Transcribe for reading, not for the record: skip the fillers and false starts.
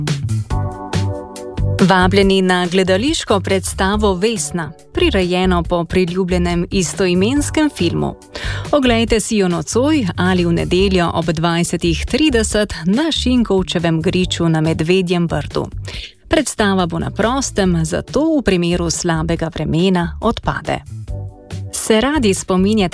Vabljeni na gledališko predstavo Vesna, prirejeno po priljubljenem istoimenskem filmu. Oglejte si jo nocoj ali v nedeljo ob 20:30 na Šinkovčevem griču na Medvedjem vrtu. Predstava bo na prostem, zato v primeru slabega vremena odpade. Se radi spominjate